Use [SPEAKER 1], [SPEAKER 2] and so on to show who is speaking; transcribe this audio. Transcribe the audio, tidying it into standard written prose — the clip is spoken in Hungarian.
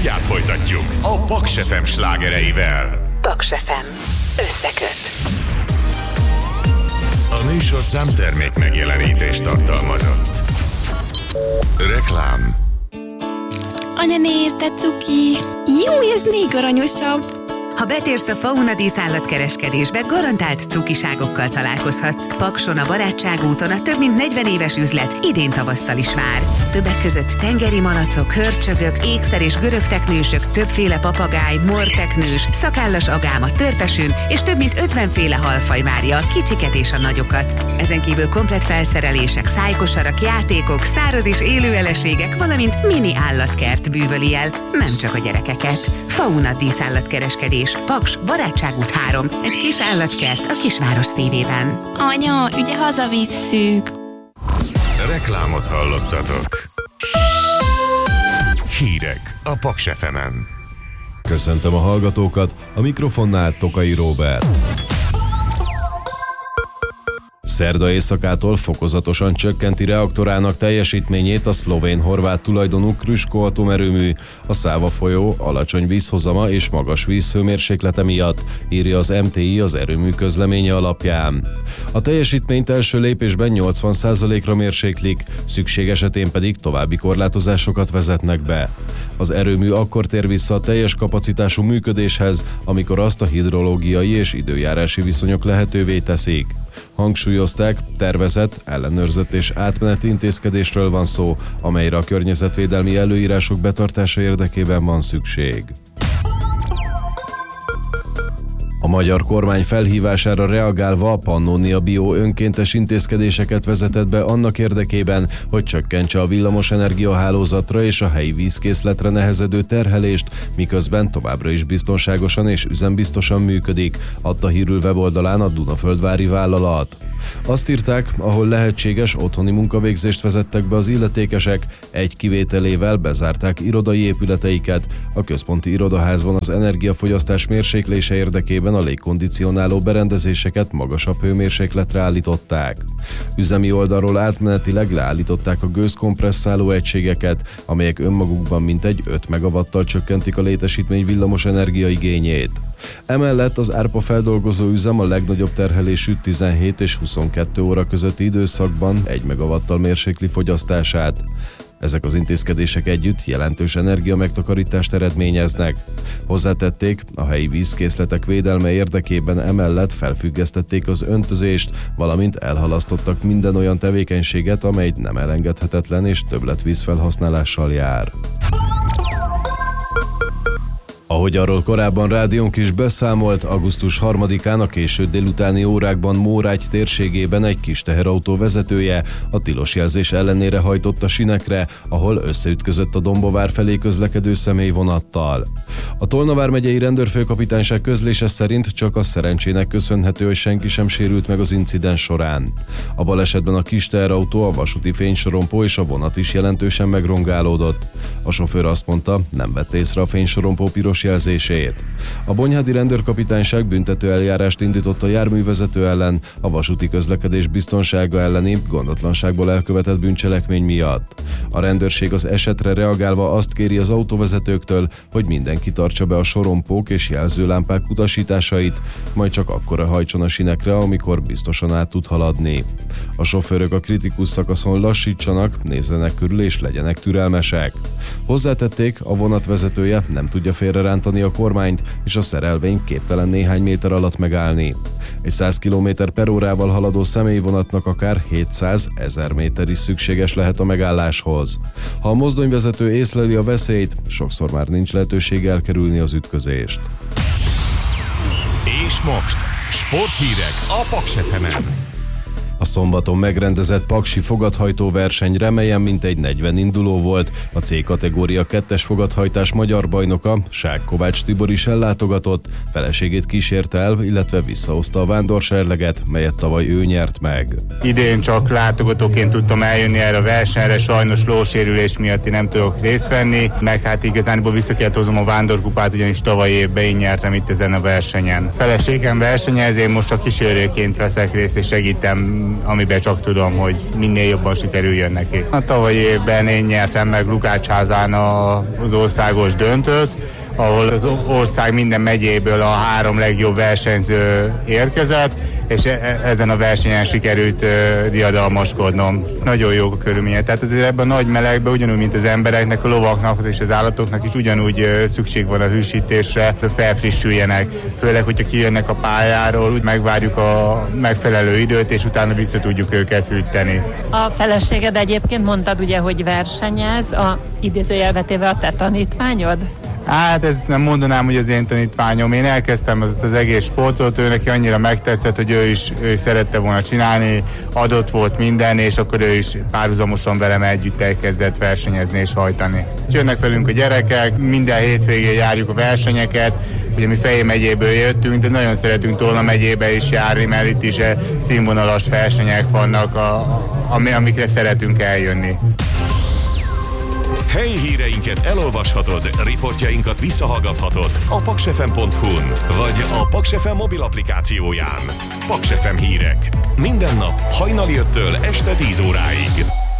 [SPEAKER 1] Mindjárt folytatjuk a Paks FM slágereivel.
[SPEAKER 2] Paks FM. Összeköt.
[SPEAKER 1] A műsor számtermék megjelenítést tartalmazott. Reklám.
[SPEAKER 3] Anya, nézd, te cuki! Jó, ez még aranyosabb!
[SPEAKER 4] Ha betérsz a Fauna Dísz állatkereskedésbe, garantált cukiságokkal találkozhatsz. Pakson, a Barátságúton a több mint 40 éves üzlet idén tavasztal is vár. Többek között tengeri malacok, hörcsögök, ékszer és görögteknősök, többféle papagáj, morteknős, szakállas agálma, törpesün és több mint 50 féle halfaj várja a kicsiket és a nagyokat. Ezen kívül komplett felszerelések, szájkosarak, játékok, száraz és élő eleségek, valamint mini állatkert bűvöli el, nem csak a gyerekeket. Fauna Dísz állatkereskedés. Paks, Barátságút 3. Egy kis állatkert a Kisváros tévében.
[SPEAKER 3] Anya, ugye hazavisszük.
[SPEAKER 1] Reklámot hallottatok. Hírek a Paks FM-en.
[SPEAKER 5] Köszöntöm a hallgatókat, a mikrofonnál Tokai Róbert. Szerda éjszakától fokozatosan csökkenti reaktorának teljesítményét a szlovén-horvát tulajdonú Krško atomerőmű, a Száva folyó alacsony vízhozama és magas vízhőmérséklete miatt, írja az MTI az erőmű közleménye alapján. A teljesítményt első lépésben 80%-ra mérséklik, szükség esetén pedig további korlátozásokat vezetnek be. Az erőmű akkor tér vissza a teljes kapacitású működéshez, amikor azt a hidrológiai és időjárási viszonyok lehetővé teszik. Hangsúlyozták, tervezett, ellenőrzött és átmeneti intézkedésről van szó, amelyre a környezetvédelmi előírások betartása érdekében van szükség. A magyar kormány felhívására reagálva a Pannonia Bio önkéntes intézkedéseket vezetett be annak érdekében, hogy csökkentse a villamosenergia hálózatra és a helyi vízkészletre nehezedő terhelést, miközben továbbra is biztonságosan és üzembiztosan működik, adta hírül weboldalán a Dunaföldvári vállalat. Azt írták, ahol lehetséges otthoni munkavégzést vezettek be az illetékesek, egy kivételével bezárták irodai épületeiket, a központi irodaházban az energiafogyasztás mérséklése érdekében a légkondicionáló berendezéseket magasabb hőmérsékletre állították. Üzemi oldalról átmenetileg leállították a gőzkompresszáló egységeket, amelyek önmagukban mintegy 5 megawattal csökkentik a létesítmény villamosenergia igényét. Emellett az árpa feldolgozó üzem a legnagyobb terhelésű 17 és 22 óra közötti időszakban 1 megawattal mérsékli fogyasztását. Ezek az intézkedések együtt jelentős energiamegtakarítást eredményeznek. Hozzátették, a helyi vízkészletek védelme érdekében emellett felfüggesztették az öntözést, valamint elhalasztottak minden olyan tevékenységet, amely nem elengedhetetlen és többletvízfelhasználással jár. Ahogy arról korábban rádiónk is beszámolt, augusztus 3-án a késő délutáni órákban Mórágy térségében egy kis teherautó vezetője a tilos jelzés ellenére hajtott a sinekre, ahol összeütközött a Dombovár felé közlekedő személyvonattal. A Tolna vármegyei rendőrfőkapitányság közlése szerint csak a szerencsének köszönhető, hogy senki sem sérült meg az incidens során. A balesetben a kis teherautó, a vasúti fénysorompó és a vonat is jelentősen megrongálódott. A sofőr azt mondta, nem vette észre a fénysorompó piros jelzését. A Bonyhádi Rendőrkapitányság büntető eljárást indított a járművezető ellen a vasúti közlekedés biztonsága elleni gondotlanságból elkövetett bűncselekmény miatt. A rendőrség az esetre reagálva azt kéri az autóvezetőktől, hogy mindenki tartsa be a sorompók és jelzőlámpák utasításait, majd csak akkora hajtson a sinekre, amikor biztosan át tud haladni. A sofőrök a kritikus szakaszon lassítsanak, nézzenek körül és legyenek türelmesek. Hozzátették, a vonat vezetője nem tudja félrerántani a kormányt, és a szerelvény képtelen néhány méter alatt megállni. Egy 100 km/órával haladó személyvonatnak akár 700-1000 méter is szükséges lehet a megálláshoz. Ha a mozdonyvezető észleli a veszélyt, sokszor már nincs lehetősége elkerülni az ütközést.
[SPEAKER 1] És most sporthírek a Paks FM-en.
[SPEAKER 5] A szombaton megrendezett paksi fogadhajtó verseny remelyen mintegy 40 induló volt. A C-kategória 2-es fogadhajtás magyar bajnoka, Ság Kovács Tibor is ellátogatott, feleségét kísérte el, illetve visszahozta a vándorserleget, melyet tavaly ő nyert meg.
[SPEAKER 6] Idén csak látogatóként tudtam eljönni erre a versenyre, sajnos lósérülés miatt én nem tudok részt venni, meg hát igazából vissza kellett hoznom a vándorkupát, ugyanis tavaly évben én nyertem itt ezen a versenyen. Feleségem versenyez, én most a kísérőként veszek részt és segítem amiben csak tudom, hogy minél jobban sikerüljön neki. A tavalyi évben én nyertem meg Lukácsházán az országos döntőt, ahol az ország minden megyéből a 3 legjobb versenyző érkezett, és ezen a versenyen sikerült diadalmaskodnom. Nagyon jók a körülmények. Tehát azért ebben a nagy melegben, ugyanúgy, mint az embereknek, a lovaknak és az állatoknak is ugyanúgy szükség van a hősítésre, hogy felfrissüljenek. Főleg, hogyha kijönnek a pályáról, úgy megvárjuk a megfelelő időt, és utána vissza tudjuk őket hűteni.
[SPEAKER 7] A feleséged egyébként mondtad ugye, hogy versenyez, a idézőjelvetéve a te tanítványod?
[SPEAKER 6] Hát ezt nem mondanám, hogy az én tanítványom. Én elkezdtem az egész sportot, ő neki annyira megtetszett, hogy ő is szerette volna csinálni, adott volt minden, és akkor ő is párhuzamosan velem együtt elkezdett versenyezni és hajtani. Jönnek velünk a gyerekek, minden hétvégén járjuk a versenyeket, ugye mi Fejér megyéből jöttünk, de nagyon szeretünk Tolna megyébe is járni, mert itt is színvonalas versenyek vannak, amikre szeretünk eljönni.
[SPEAKER 1] Helyi híreinket elolvashatod, riportjainkat visszahallgathatod a paksfm.hu-n, vagy a Paks FM mobil applikációján. Paks FM hírek. Minden nap hajnali 5-től este 10 óráig.